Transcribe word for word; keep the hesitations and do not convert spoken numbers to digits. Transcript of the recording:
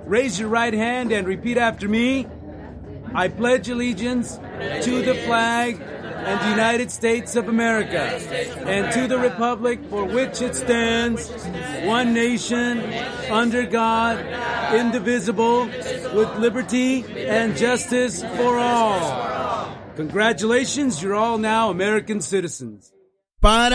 Raise your right hand and repeat after me. I pledge allegiance to the flag and the United States of America and to the republic for which it stands, one nation, under God, indivisible, with liberty and justice for all. Congratulations, you're all now American citizens. Para